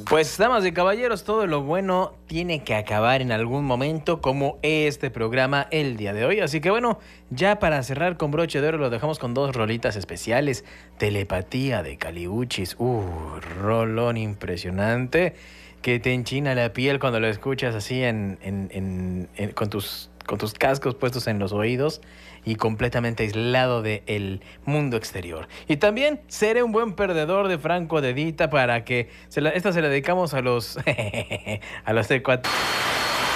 Pues, damas y caballeros, todo lo bueno tiene que acabar en algún momento, como este programa el día de hoy. Así que bueno, ya para cerrar con broche de oro, lo dejamos con dos rolitas especiales. Telepatía de Caliuchis. Rolón impresionante que te enchina la piel cuando lo escuchas así con tus cascos puestos en los oídos y completamente aislado del mundo exterior. Y también seré un buen perdedor de Franco de Dita para que esta se la dedicamos a los a los de